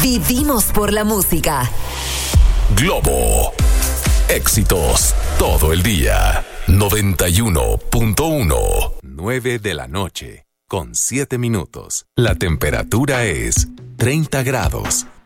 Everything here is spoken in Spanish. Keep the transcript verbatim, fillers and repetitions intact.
Vivimos por la música. Globo. Éxitos todo el día. noventa y uno punto uno. nueve de la noche, con siete minutos. La temperatura es treinta grados.